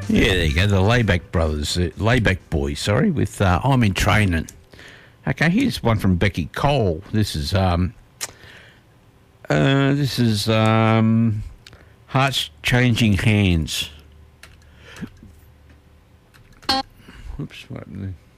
Yeah, there you go. The Layback Brothers, Layback Boys. Sorry, with I'm in Training. Okay, here's one from Becky Cole. This is Hearts Changing Hands. Oops, what happened there?